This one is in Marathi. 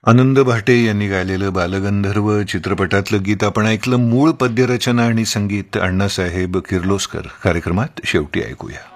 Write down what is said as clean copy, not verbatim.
आनंद भाटे यांनी गायलेलं बालगंधर्व चित्रपटातलं गीत आपण ऐकलं. मूळ पद्यरचना आणि संगीत अण्णासाहेब किर्लोस्कर. कार्यक्रमात शेवटी ऐकूया.